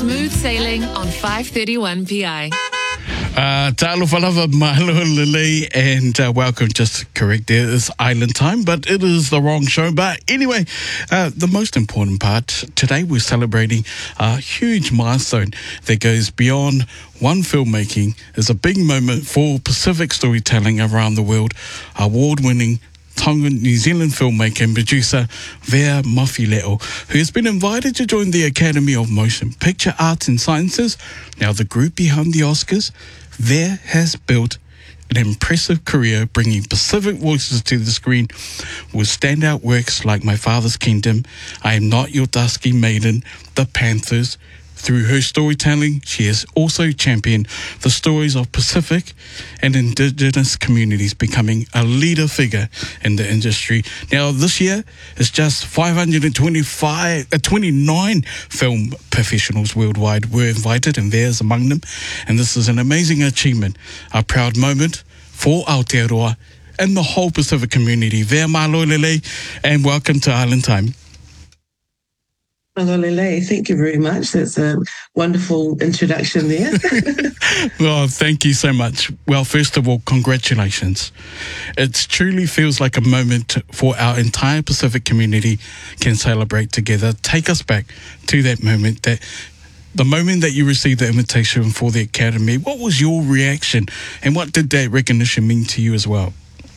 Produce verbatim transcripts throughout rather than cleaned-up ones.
Smooth sailing on five thirty-one P I. Uh, Ta'alofa lava, mahalo lele, and uh, welcome. Just to correct, there is Island Time, but it is the wrong show. But anyway, uh, the most important part, today we're celebrating a huge milestone that goes beyond one filmmaking. It's a big moment for Pacific storytelling around the world. Award-winning Tongan New Zealand filmmaker and producer Vea Mawhileo, who has been invited to join the Academy of Motion Picture Arts and Sciences, now the group behind the Oscars. Vea has built an impressive career bringing Pacific voices to the screen with standout works like My Father's Kingdom, I Am Not Your Dusky Maiden, The Panthers. Through her storytelling, she has also championed the stories of Pacific and Indigenous communities, becoming a leader figure in the industry. Now, this year, it's just five hundred twenty-five, uh, twenty-nine film professionals worldwide were invited, and Vea's among them. And this is an amazing achievement, a proud moment for Aotearoa and the whole Pacific community. Vea malolele, and welcome to Island Time. Malolele, thank you very much. That's a wonderful introduction there. Well, thank you so much. Well, first of all, congratulations. It truly feels like a moment for our entire Pacific community can celebrate together. Take us back to that moment, that the moment that you received the invitation for the Academy. What was your reaction, and what did that recognition mean to you as well?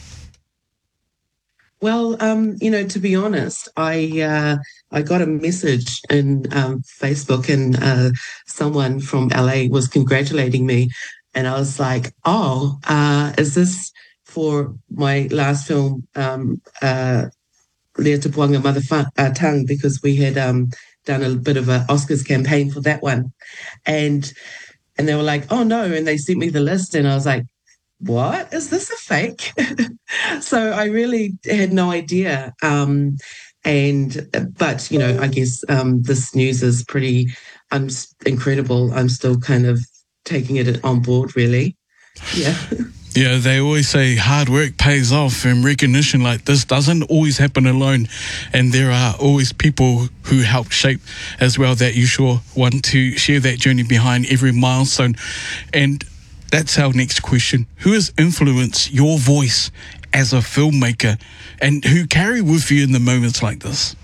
Well, um, you know, to be honest, I uh, I got a message in um, Facebook, and uh, someone from L A was congratulating me, and I was like, "Oh, uh, is this for my last film, um, uh, Lea Tapuanga Mother uh, Tongue?" Because we had um, done a bit of an Oscars campaign for that one, and and they were like, "Oh no," and they sent me the list, and I was like, what? Is this a fake? So I really had no idea. Um, and, but, you know, I guess um, this news is pretty um, incredible. I'm still kind of taking it on board, really. Yeah. Yeah, they always say hard work pays off, and recognition like this doesn't always happen alone. And there are always people who help shape as well, that you sure want to share that journey behind every milestone. And that's our next question. Who has influenced your voice as a filmmaker, and who carry with you in the moments like this?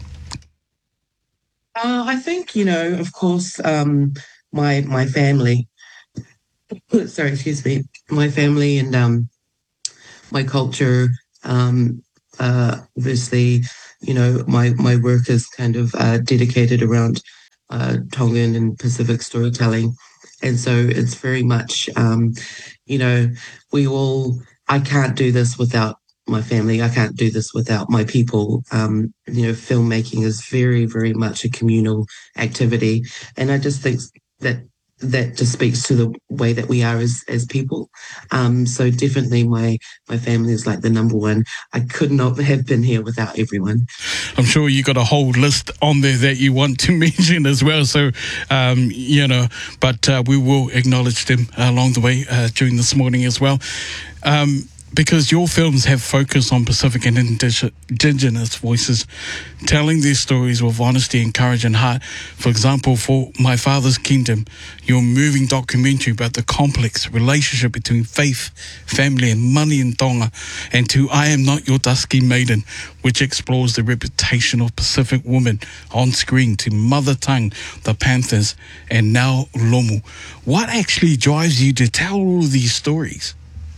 Uh, I think, you know, of course, um, my my family. Sorry, excuse me. My family and um, my culture. Um, uh, obviously, you know, my my work is kind of uh, dedicated around uh, Tongan and Pacific storytelling. And so it's very much, um, you know, we all, I can't do this without my family. I can't do this without my people. Um, you know, filmmaking is very, very much a communal activity. And I just think that that just speaks to the way that we are as as people. Um, so definitely my my family is like the number one. I could not have been here without everyone. I'm sure you got a whole list on there that you want to mention as well. So, um, you know, but uh, we will acknowledge them along the way uh, during this morning as well. Um, because your films have focused on Pacific and Indigenous voices, telling their stories with honesty and courage and heart. For example, for My Father's Kingdom, your moving documentary about the complex relationship between faith, family and money in Tonga, and to I Am Not Your Dusky Maiden, which explores the reputation of Pacific women on screen, to Mother Tongue, The Panthers, and now Lomu. What actually drives you to tell all of these stories?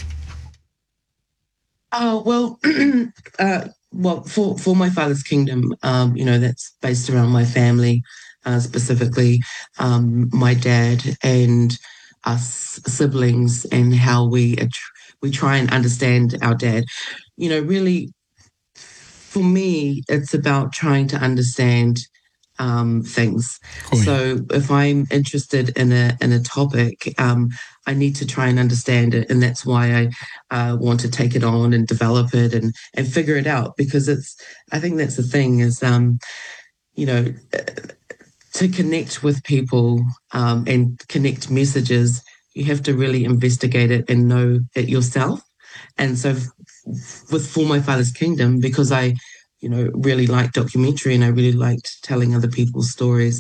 Oh, well, uh, well, for, for My Father's Kingdom, um, you know, that's based around my family, uh, specifically um, my dad and us siblings, and how we we try and understand our dad. You know, really, for me, it's about trying to understand um, things. Oh, yeah. So if I'm interested in a in a topic, um, I need to try and understand it, and that's why I uh, want to take it on and develop it and and figure it out. Because it's, I think that's the thing is, um, you know, to connect with people um, and connect messages, you have to really investigate it and know it yourself. And so, with For My Father's Kingdom, because I, you know, really liked documentary and I really liked telling other people's stories,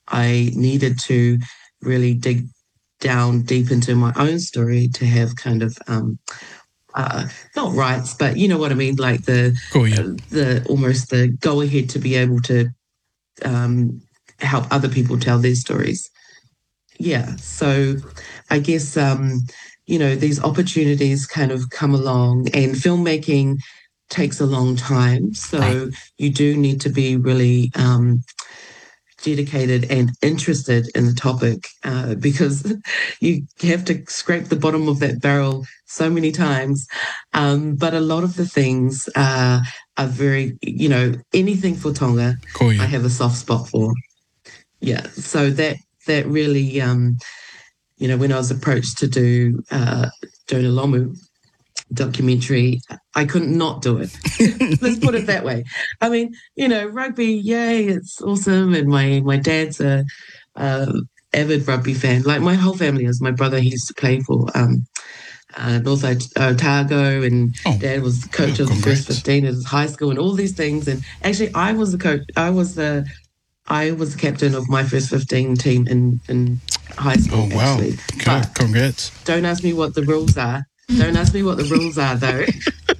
I needed to really dig down deep into my own story to have kind of um, uh, not rights, but you know what I mean, like the Cool, yeah. uh, the almost the go ahead to be able to um, help other people tell their stories. Yeah, so I guess um, you know these opportunities kind of come along, and filmmaking takes a long time, so Right. you do need to be really um, dedicated and interested in the topic uh, because you have to scrape the bottom of that barrel so many times. Um, but a lot of the things uh, are very, you know, anything for Tonga, Cool, yeah. I have a soft spot for. Yeah, so that that really, um, you know, when I was approached to do uh, Dona Lomu documentary, I couldn't not do it. Let's put it that way. I mean, you know, rugby, yay, it's awesome. And my my dad's a, a avid rugby fan. Like my whole family is. My brother, he used to play for um, uh, North Otago, and Oh, dad was the coach oh, of the congrats. first fifteen at his high school, and all these things. And actually, I was the coach. I was the I was the captain of my first fifteen team in in high school. Oh, wow. Actually, Okay, but congrats. don't ask me what the rules are. Don't ask me what the rules are, though.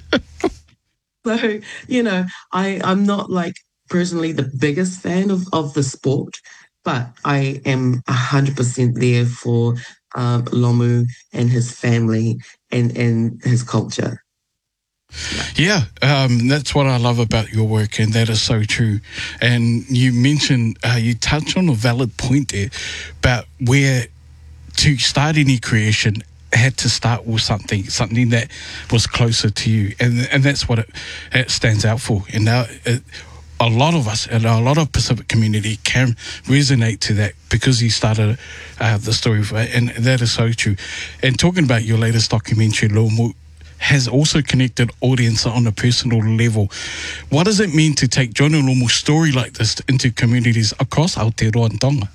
So, you know, I, I'm not like personally the biggest fan of, of the sport, but I am one hundred percent there for um, Lomu and his family and, and his culture. Yeah, um, that's what I love about your work, and that is so true. And you mentioned, uh, you touched on a valid point there about where to start any creation had to start with something, something that was closer to you, and and that's what it, it stands out for. And now it, a lot of us, and a lot of Pacific community can resonate to that because you started uh, the story, for it, and that is so true. And talking about your latest documentary, Lomu, has also connected audience on a personal level. What does it mean to take Jonah Lomu's story like this into communities across Aotearoa and Tonga?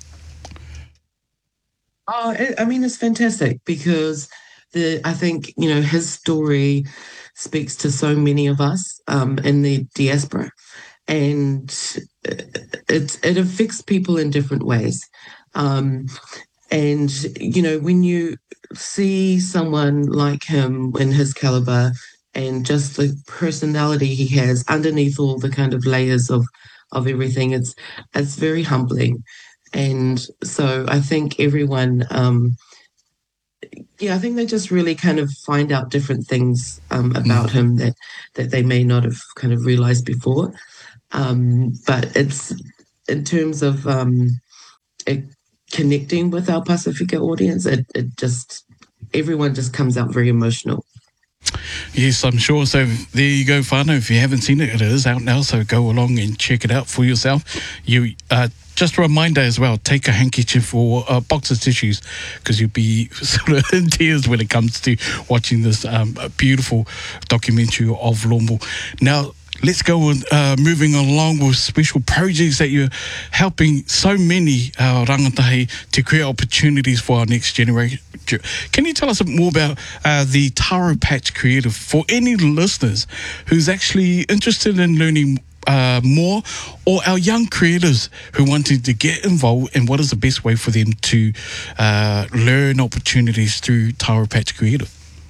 Oh, I mean, it's fantastic because the I think, you know, his story speaks to so many of us um, in the diaspora, and it, it affects people in different ways. Um, and, you know, when you see someone like him in his caliber and just the personality he has underneath all the kind of layers of, of everything, it's it's very humbling. And so I think everyone, um, yeah, I think they just really kind of find out different things um, about Mm. him that, that they may not have kind of realized before. Um, but it's in terms of um, it connecting with our Pacifica audience, it, it just, everyone just comes out very emotional. Yes, I'm sure. So there you go, whānau. If you haven't seen it, it is out now, so go along and check it out for yourself. You uh, just a reminder as well, take a handkerchief or a box of tissues, because you'll be sort of in tears when it comes to watching this um, beautiful documentary of Lomu. Now, let's go on, uh, moving along with special projects that you're helping so many uh, rangatahi to create opportunities for our next generation. Can you tell us a bit more about uh, the Taro Patch Creative for any listeners who's actually interested in learning uh, more, or our young creators who wanted to get involved, and what is the best way for them to uh, learn opportunities through Taro Patch Creative?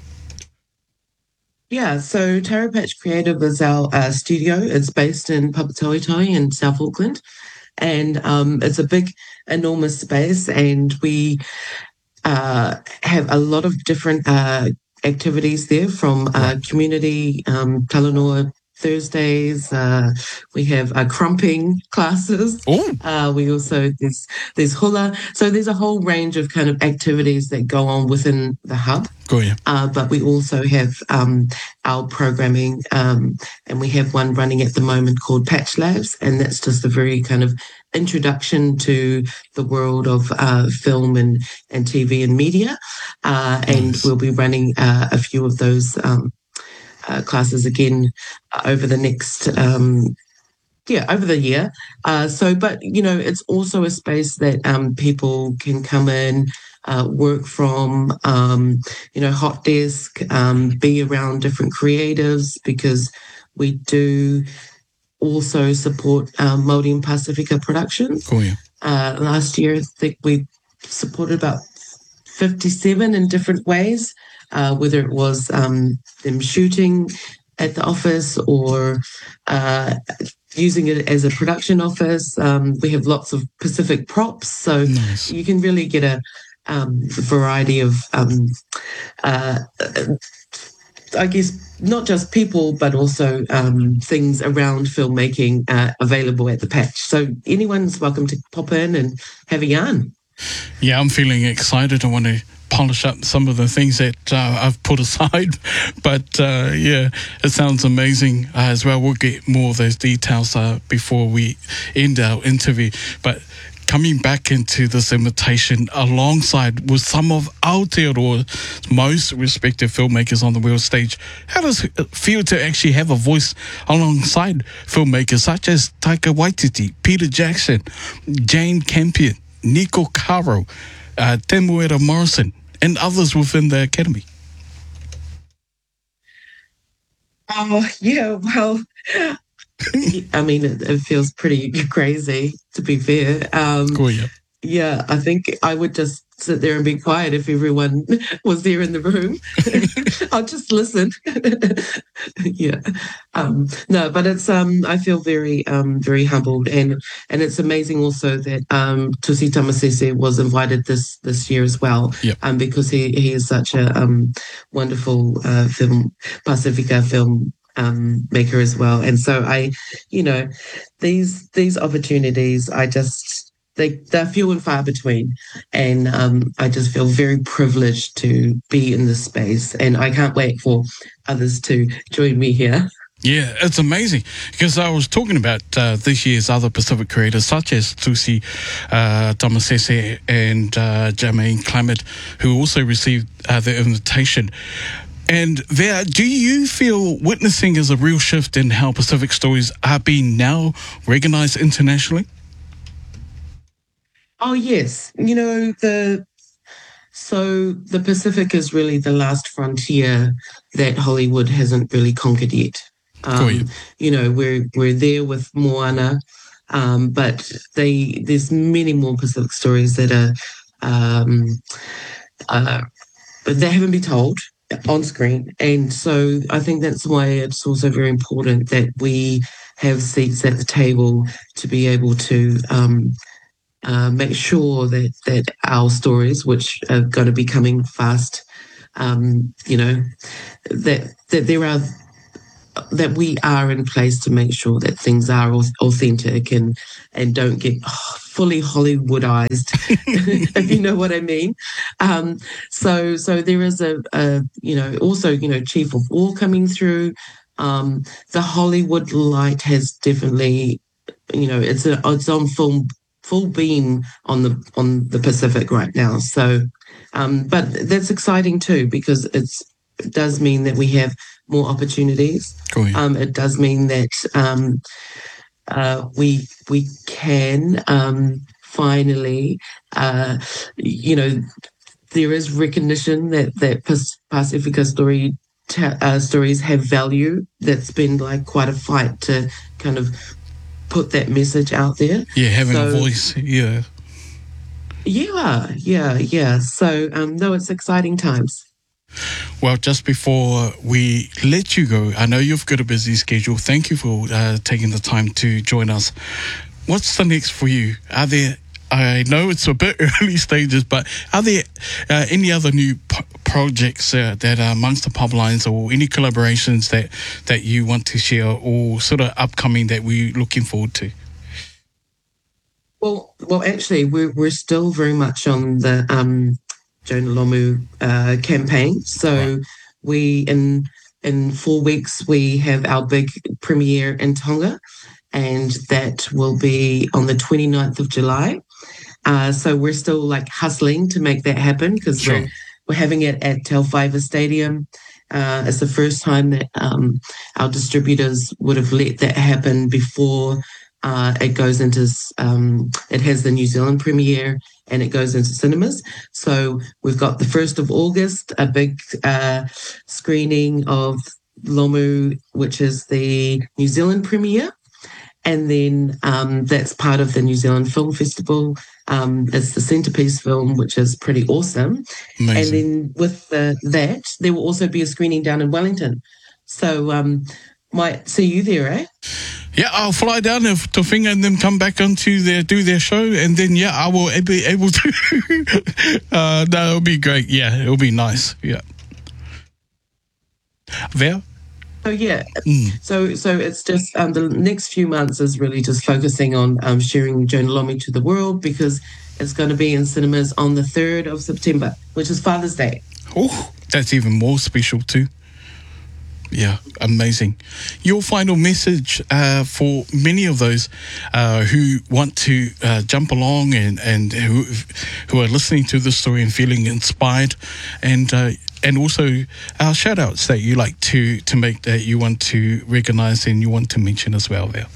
Yeah, so Taro Patch Creative is our uh, studio. It's based in Papatoetoe in South Auckland, and um, it's a big, enormous space, and we uh, have a lot of different uh, activities there, from uh, community um, Talanoa Thursdays. Uh, we have uh, crumping classes. Oh, Uh, we also there's there's hula. So there's a whole range of kind of activities that go on within the hub. go yeah. Uh, but we also have um, our programming, um, and we have one running at the moment called Patch Labs, and that's just a very kind of introduction to the world of uh, film and, and T V and media. Uh, and Nice. we'll be running uh, a few of those um, uh, classes again over the next um, yeah, over the year. Uh, so, but, you know, it's also a space that um, people can come in, uh, work from, um, you know, hot desk, um, be around different creatives, because we do also support um, Māori and Pacifica productions. Go yeah. Uh, last year, I think we supported about fifty-seven in different ways, uh, whether it was um, them shooting at the office or uh, using it as a production office. Um, we have lots of Pacific props, so Nice. you can really get a um, variety of, um, uh, I guess, not just people, but also um, things around filmmaking uh, available at the patch. So anyone's welcome to pop in and have a yarn. Yeah, I'm feeling excited. I want to polish up some of the things that uh, I've put aside. But uh, yeah, it sounds amazing uh, as well. We'll get more of those details uh, before we end our interview. But coming back into this invitation alongside with some of Aotearoa's most respected filmmakers on the world stage, how does it feel to actually have a voice alongside filmmakers such as Taika Waititi, Peter Jackson, Jane Campion, Nico Caro, uh, Temuera Morrison, and others within the Academy? Oh, yeah, well, I mean, it, it feels pretty crazy, to be fair. Um, Cool, yeah. Yeah, I think I would just sit there and be quiet if everyone was there in the room. I'll just listen. yeah. Um, no, but it's um I feel very um very humbled, and and it's amazing also that um Tusi Tamasese was invited this this year as well. Yep. Um because he he is such a um wonderful uh film Pacifica film um maker as well. And so I, you know, these these opportunities I just They, they're few and far between. And um, I just feel very privileged to be in this space. And I can't wait for others to join me here. Yeah, it's amazing because I was talking about uh, this year's other Pacific creators such as Tusi uh, Tamasese and uh, Jermaine Clement, who also received uh, the invitation. And there, do you feel witnessing is a real shift in how Pacific stories are being now recognized internationally? Oh, yes. You know, the so the Pacific is really the last frontier that Hollywood hasn't really conquered yet. Um, Cool, yeah. You know, we're we're there with Moana, um, but they there's many more Pacific stories that are um, uh, they haven't been told on screen, and so I think that's why it's also very important that we have seats at the table to be able to. Um, Uh, make sure that that our stories, which are going to be coming fast, um, you know, that that there are that we are in place to make sure that things are authentic and and don't get oh, fully Hollywoodized, if you know what I mean. Um, so so there is a, a you know also you know Chief of War coming through. Um, the Hollywood light has definitely you know it's a, it's on full full beam on the on the Pacific right now. So, um, but that's exciting too because it's it does mean that we have more opportunities. Cool, yeah. Um, it does mean that um, uh, we we can um, finally, uh, you know, there is recognition that that Pacifica story ta- uh, stories have value. That's been like quite a fight to kind of put that message out there. Yeah, having so, a voice, yeah. Yeah, yeah, yeah. So, um, no, it's exciting times. Well, just before we let you go, I know you've got a busy schedule. Thank you for uh, taking the time to join us. What's the next for you? Are there, I know it's a bit early stages, but are there uh, any other new p- projects uh, that are amongst the pipelines or any collaborations that, that you want to share or sort of upcoming that we're looking forward to? Well, well, actually, we're we're still very much on the um, Jonah Lomu uh, campaign. So Right. we in in four weeks we have our big premiere in Tonga, and that will be on the twenty-ninth of July. Uh, so we're still like hustling to make that happen because Sure. we're we're having it at Telfiva Stadium. Uh, it's the first time that um, our distributors would have let that happen before uh, it goes into, um, it has the New Zealand premiere and it goes into cinemas. So we've got the first of August, a big uh, screening of Lomu, which is the New Zealand premiere. And then um, that's part of the New Zealand Film Festival. Um, it's the centrepiece film, which is pretty awesome. Amazing. And then with the, that, there will also be a screening down in Wellington. So um, might see you there, eh? Yeah, I'll fly down to Tawhinga and then come back onto their, do their show. And then, yeah, I will be able to. uh, no, it'll be great. Yeah, it'll be nice. Yeah. Val? Oh yeah, mm. so so it's just um, the next few months is really just focusing on um, sharing Joan Lomi to the world, because it's going to be in cinemas on the third of September, which is Father's Day. Oh, that's even more special too. Yeah, amazing. Your final message uh, for many of those uh, who want to uh, jump along and, and who who are listening to this story and feeling inspired, and uh, and also our shout outs that you like to, to make, that you want to recognise and you want to mention as well there.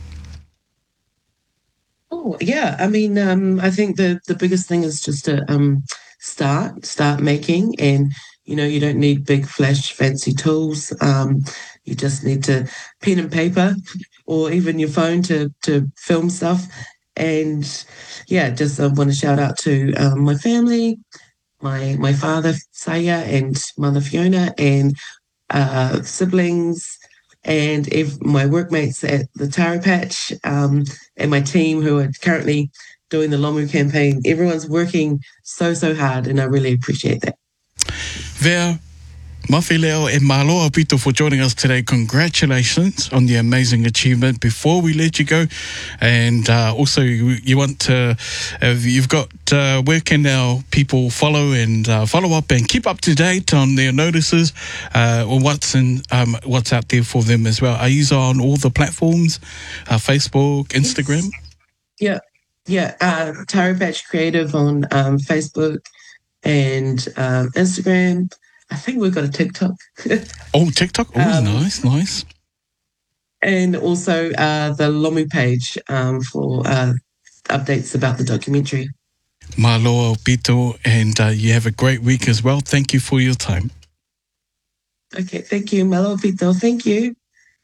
Oh, yeah. I mean, um, I think the, the biggest thing is just to um, start, start making. And, you know, you don't need big, flash, fancy tools. Um, you just need to pen and paper or even your phone to, to film stuff. And, yeah, just I want to shout out to um, my family, my my father, Saya, and mother, Fiona, and uh, siblings, and ev- my workmates at the Tara Patch, um, and my team who are currently doing the Lomu campaign. Everyone's working so, so hard, and I really appreciate that. Vea, Mawhileo and Maloa Pito for joining us today. Congratulations on the amazing achievement. Before we let you go, and uh, also you, you want to, uh, you've got, uh, where can our people follow and uh, follow up and keep up to date on their notices uh, or what's in, um, what's out there for them as well? Are you on all the platforms, uh, Facebook, Instagram? Yes. Yeah, yeah. Uh, Tara Patch Creative on um, Facebook and um, Instagram. I think we've got a TikTok. Oh, TikTok? Oh, um, nice, nice. And also uh, the Lomu page um, for uh, updates about the documentary. Maloa Pito, and uh, you have a great week as well. Thank you for your time. Okay, thank you. Maloa Pito, thank you.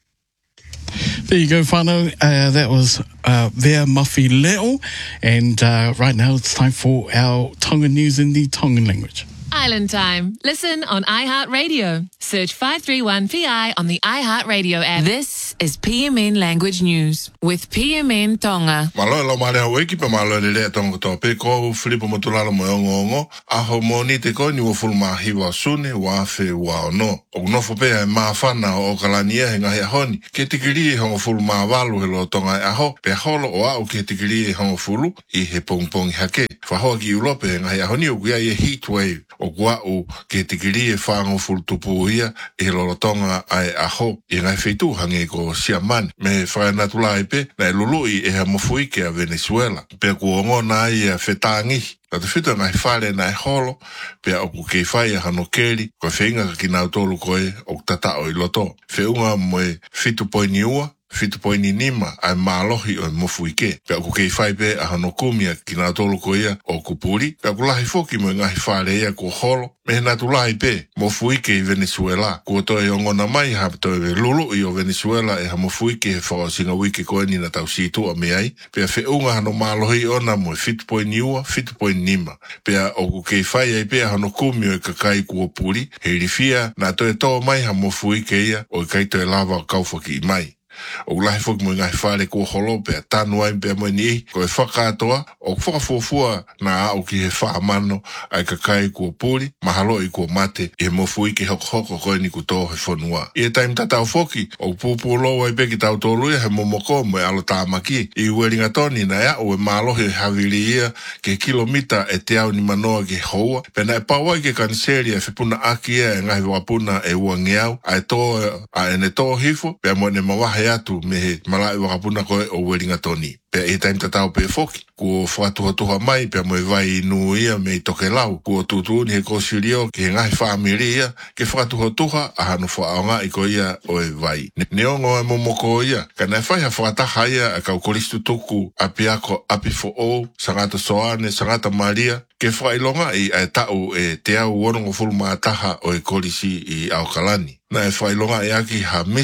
There you go, whānau. Uh, that was uh, Vea Mawhileo. And uh, right now it's time for our Tongan news in the Tongan language. Island Time. Listen on iHeartRadio. Search five three one P I on the iHeartRadio app. This is P M N Language News with P M N Tonga. Malo lo mare wiki pe malo le le tonga to pe ko Filipo Motulalo mo ngo a ho moni te ko ni wo fulma hiwa sune wa fe wa no. O no fo pe ma fana o kalania nga ya honi. Ke tikiri ho fulma walu lo tonga a ho pe holo o a o ke tikiri ho fulu I he pong pong hake. Fa ho ki ulope nga ya honi o ya heat wave. O gua o ke tikiri e whango fulutupu ia e lorotonga ai aho i ngai whetu hange ko siaman me whainatula i pe na e lului e ha mofui ke a Venezuela pe kuongo na i a whetangi na te whitu ngai whare na e holo pe a oku kei whai a hano keri ko whenga ka kinau tolu koe o tatao I loto whiunga mo e whitu poini ua Fitu poini nima ai malohi o mofui ke. Pe aku kei whai pe a hano kumia ki nā tolu ko ia o kupuri. Pe aku lahi foki mo ngahi whare ia ko holo. Me nā tu lahi pe mofui ke I Venezuela. Kua toi ongona mai ha toi lulu I o Venezuela e ha mofui ke he whakasinga wiki koe ni na tau situ a me ai. Pe a whiunga hano malohi ona mo e fitu poini ua, fitu poini nima. Pe a oku kei whai ai pe a hano kumia o kakai kua puri. He rifia nā toi tō mai ha mofui ke ia o kai toi lava o kauwhaki mai. O lahi foki mo ngai whare kua holo pe a tanu ai pe mo ni ko e whakatoa o whakafuafua na au ki he whaamano ai kakai kua puri mahalo I kua mate I he mofui ki hoko hoko koe ni kuto he whanua. I e taim tatau foki o pupu lo ai pe ki tau tolu ia he momoko mo e alo tāmaki I ueringa toni na ea o e malohi havili ia ke kilomita e te au ni manoa ki hoa pe na e pawai ke kaniseri e whipuna aki ia e ngahi wapuna e ua ngeau a e tō a e ne tō hifo pe a mo ne mawahe atu me he malai wakapuna koe o weringa toni. Pe e taim tatau pe foki. Kua whatuha tuha mai pe mo e vai inu ia me I toke lau. Kua tutu ni he kosirio ki he ngahi whaamiri ia ke whatuha tuha a hanu whaonga I ko ia o e vai. Ne ongo e momoko ia. Ka nei whai ha whataha ia a kau koristu tuku api ako api fo o sangata soane, sangata maria ke whailonga I a tau e te au onongo fulma ataha o e korisi I Aukalani. Na e whailonga e aki ha misa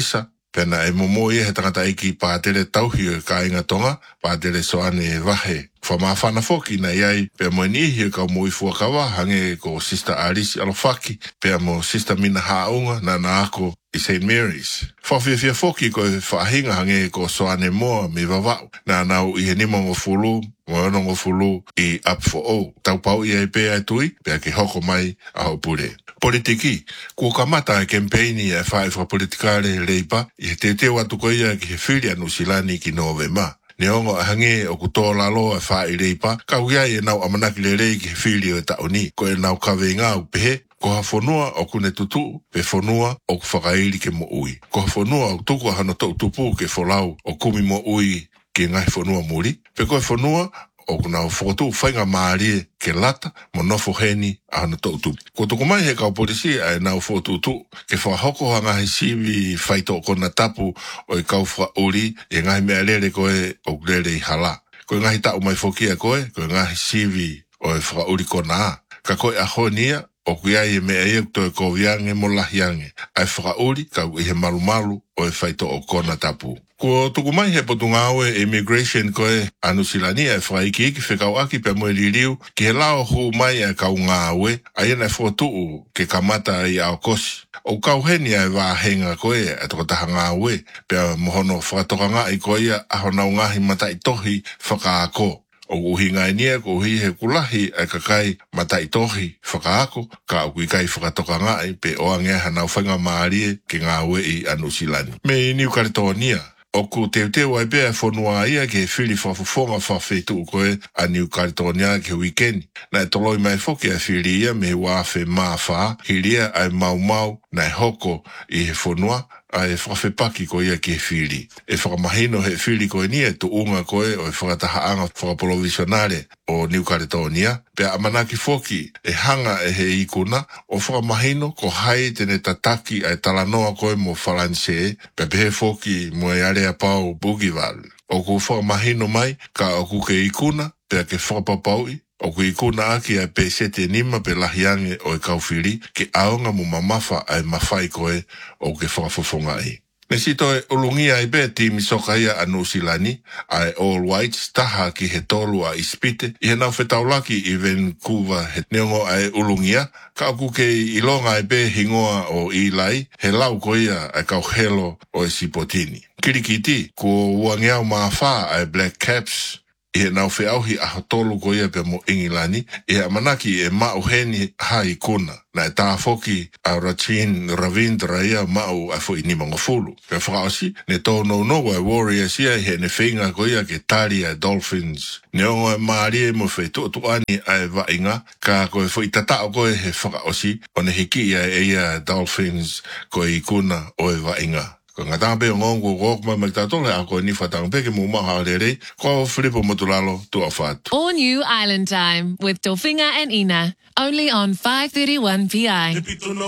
Pena e momo ia he tangata iki pātere tauhi o ka inga tonga, pātere soane e wahe. Whamawhana foki na iai, pia mo nihi ka mo i fuakawa, hange ko Sister Alice Alofaki, pia mo Sister Mina Haunga na na ako i Saint Mary's. Whawhiawhia foki ko e whaahinga hange ko soane moa me wawau, na nau i he nima ngo fulu, mo ono ngo fulu i Up for All. Tau pau ia i pēa e tui, pia ki hoko mai a hopure. Politiki, kua kamata e kempeini e whae wha politikare leipa, i he te teo atu ko ia ki he whiri anu silani ki Novema. Ne ongo a hange o kutoa lalo e whae leipa, kau iai e nau amanaki le rei ki he whiri o e taoni, ko e nau kawe ngā upehe, ko ha whanua o kune tutu, pe whanua o ku whakairi ke mo ui. Ko ha whanua o tuku hana tau tupu ke wholau o kumi mo ui ki ngai whanua muri, pe ko e whanua o kuna whakotu whainga maarie ke lata mo nofo heni a hana tautu. Ko toko mai he kau polisi ai nau whotutu ke whahoko hanga he siwi whaito o kona tapu o i kau whauri e ngahi mea lere koe o lere i hala. Ko i ngahi tau mai whokia koe, ko i ngahi siwi o i whauri kona a. Ka koe a honia o kuia i mea i to e ko viange mo lahiange. Ai whauri kau i he malu malu o i whaito o kona tapu. Ko tuku mai he potunga aue immigration koe anu silani e whaiki iki whekau aki pe moe liriu ki he lao hu mai e kau ngā aue a iena whotuu ke kamata i ao kosi. O kau heni e wāhenga koe e toko taha ngā aue pe mohono whakatoka ngā i koe ia aho nau ngahi mata i tohi whakaako. O uhi ngai nia ko uhi he kulahi e kakai mata i tohi whakaako ka au kai whakatoka ngai pe o angea hanau whainga maarie ke ngā aue i anu silani. Me Niu Kalitonia. O ku teo teo ai bea whanua ia ke whiri whawhawhonga whawhetu koe a Niu Kalitonia ke weekend. Na e toloi mai whoki a whiri ia me wāwhe māwha, hiria ai mau mau na e hoko i he whanua a e whawhepaki ko ia ke whiri. E whakamahino he whiri koe nia tu unga koe o e whakatahaanga whakaprovisionare o Niu Kalitonia. Pea amanaki whoki e hanga e he ikuna o whakamahino ko hai tene tataki ai talanoa koe mo Falanse pe pehe whoki mo e area pau Bougival. O ku whakamahino mai ka o ku ke ikuna pea ke whakapapaui o ku ikuna aki ai pe sete nima pe lahiange o e kauwhiri ke aonga mu mamafa ai mawhai koe o ke whakafofonga ai. Nesito e ulungia ai be timi sokaia anu silani ai all whites taha ki he tolu a ispite i he nau whetaulaki i Vancouver he neongo ai ulungia ka aku ke ilonga ai be hingoa o Ilai he lau koia ai kau helo o e Sipotini. Kirikiti ko uangeau maafaa ai Black Caps i he nau whiauhi a tolu koia pe mo Ingilani i he amanaki e mau heni hai kuna. Na e tāwhoki a Rachin Ravindra ia mau a fo i nima ngofulu. Pe whakaosi, ne tō no no e Warriors ia he ne whinga ko ia ke tari a Dolphins. Ne ongo e maari e mo whai tuatuani a e wainga, ka ko e fo i tatao ko e he whakaosi, o ne hiki ia e ia Dolphins ko i kuna o e wainga. Ko ngā tāmpe o ngongo kōk mai mai tātole a ko ni whatāmpe ke mō maha rere, ko Filipo Motulalo tu a whātu. All New Island Time with Dolfinga and Ina, only on five thirty-one P I.